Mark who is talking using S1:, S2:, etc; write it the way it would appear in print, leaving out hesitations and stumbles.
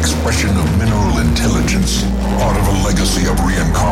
S1: expression of mineral intelligence, part of a legacy of reincarnation.